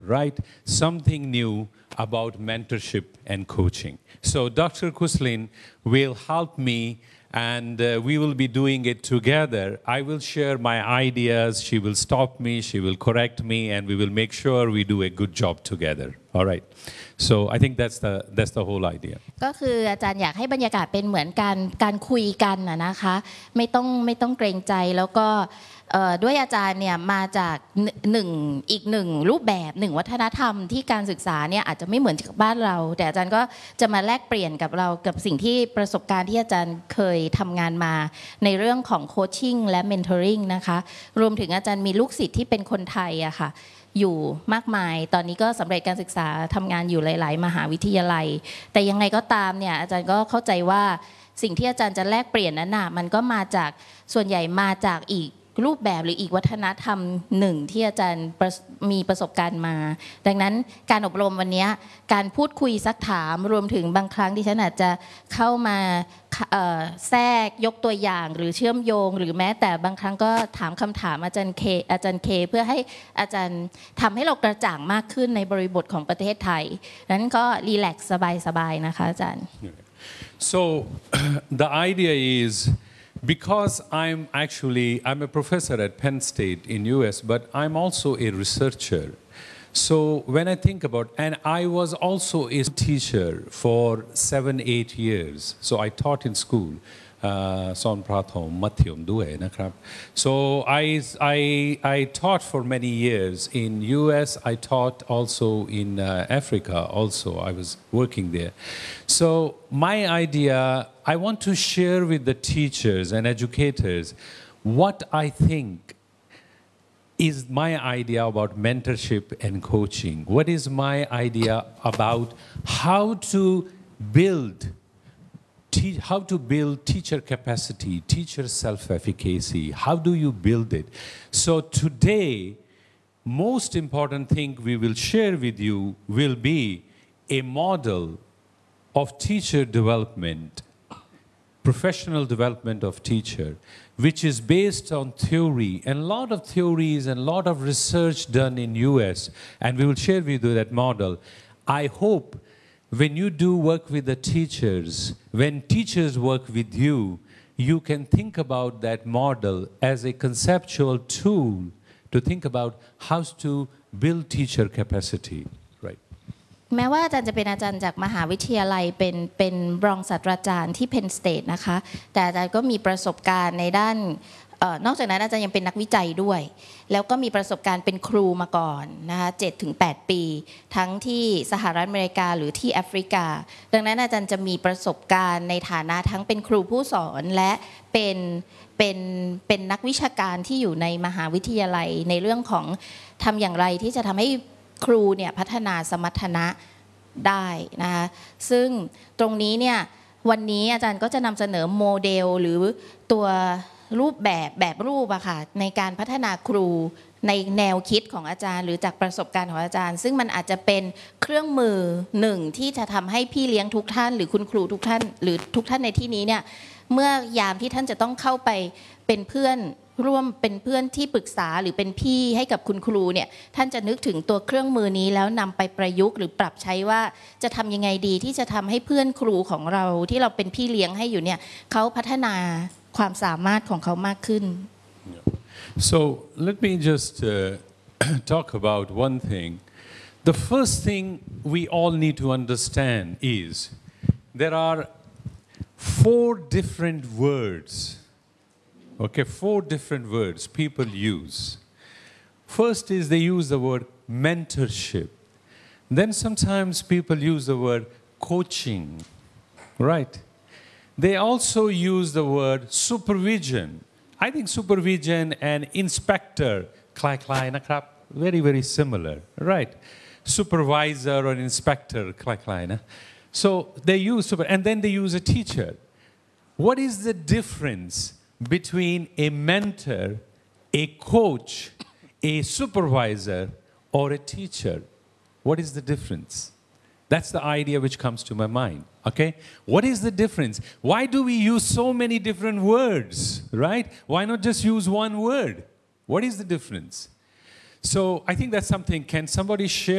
right? Something new about mentorship and coaching. So Dr. Kuslin will help me and we will be doing it together. I will share my ideas, she will stop me, she will correct me, and we will make sure we do a good job together. All right. So I think that's the whole idea. ก็คืออาจารย์อยากให้บรรยากาศเป็นเหมือนการคุยกันนะคะไม่ต้องเกรงใจแล้วก็ด้วยอาจารย์เนี่ยมาจากอีกหนึ่งรูปแบบหนึ่งวัฒนธรรมที่การศึกษาเนี่ยอาจจะไม่เหมือนจากบ้านเราแต่อาจารย์ก็จะมาแลกเปลี่ยนกับเรากับสิ่งที่ประสบการณ์ที่อาจารย์เคยทำงานมาในเรื่องของโคชชิ่งและเมนทอริงนะคะรวมถึงอาจารย์มีลูกศิษย์ที่เป็นคนไทยอะค่ะอยู่มากมายตอนนี้ก็สำเร็จการศึกษาทำงานอยู่หลายๆมหาวิทยาลัยแต่ยังไงก็ตามเนี่ยอาจารย์ก็เข้าใจว่าสิ่งที่อาจารย์จะแลกเปลี่ยนนั้นน่ะมันก็มาจากส่วนใหญ่มาจากอีกรูปแบบหรืออีกวัฒนธรรมหนึ่งที่อาจารย์มีประสบการณ์มาดังนั้นการอบรมวันนี้การพูดคุยซักถามรวมถึงบางครั้งที่ฉันอาจจะเข้ามาแทรกยกตัวอย่างหรือเชื่อมโยงหรือแม้แต่บางครั้งก็ถามคำถามอาจารย์เคเพื่อให้อาจารย์ทำให้เรากระจ่างมากขึ้นในบริบทของประเทศไทยนั้นก็รีแลกซ์สบายๆนะคะอาจารย์ So the idea is because I'm a professor at Penn State in US, but I'm also a researcher. So when I think about, and I was also a teacher for 7-8 years. So I taught in school. Son Prathom Mathyam Due Nakrab. So I taught for many years in US. I taught also in Africa. Also, I was working there. So my idea, I want to share with the teachers and educators what I think is my idea about mentorship and coaching. What is my idea about how to build teacher capacity, teacher self-efficacy. How do you build it? So today, most important thing we will share with you will be a model of teacher development, professional development of teacher, which is based on theory, and a lot of theories and a lot of research done in US, and we will share with you that model. I hope when you do work with the teachers, when teachers work with you, you can think about that model as a conceptual tool to think about how to build teacher capacity. Right. แม้ว่าอาจารย์จะเป็นอาจารย์จากมหาวิทยาลัยเป็นรองศาสตราจารย์ที่ Penn State นะคะแต่อาจารย์ก็มีประสบการณ์ในด้านนอกจากนั้นอาจารย์ยังเป็นนักวิจัยด้วยแล้วก็มีประสบการณ์เป็นครูมาก่อนนะคะ 7-8 ปีทั้งที่สหรัฐอเมริกาหรือที่แอฟริกาดังนั้นอาจารย์จะมีประสบการณ์ในฐานะทั้งเป็นครูผู้สอนและเป็นนักวิชาการที่อยู่ในมหาวิทยาลัยในเรื่องของทำอย่างไรที่จะทำให้ครูเนี่ยพัฒนาสมรรถนะได้นะคะซึ่งตรงนี้เนี่ยวันนี้อาจารย์ก็จะนำเสนอโมเดลหรือตัวรูปแบบรูปอะค่ะในการพัฒนาครูในแนวคิดของอาจารย์หรือจากประสบการณ์ของอาจารย์ซึ่งมันอาจจะเป็นเครื่องมือหนึ่งที่จะทำให้พี่เลี้ยงทุกท่านหรือคุณครูทุกท่านหรือทุกท่านในที่นี้เนี่ยเมื่อยามที่ท่านจะต้องเข้าไปเป็นเพื่อนร่วมเป็นเพื่อนที่ปรึกษาหรือเป็นพี่ให้กับคุณครูเนี่ยท่านจะนึกถึงตัวเครื่องมือนี้แล้วนำไปประยุกต์หรือปรับใช้ว่าจะทำยังไงดีที่จะทำให้เพื่อนครูของเราที่เราเป็นพี่เลี้ยงให้อยู่เนี่ยเขาพัฒนาความสามารถของเขามากขึ้น So let me just talk about one thing. The first thing we all need to understand is there are 4 different words. Okay, 4 different words people use. First is they use the word mentorship. Then sometimes people use the word coaching, right? They also use the word supervision. I think supervision and inspector, very, very similar, right? Supervisor or inspector, so they use and then they use a teacher. What is the difference between a mentor, a coach, a supervisor, or a teacher? What is the difference? That's the idea which comes to my mind, okay? What is the difference? Why do we use so many different words, right? Why not just use one word? What is the difference? So I think that's something, can somebody share?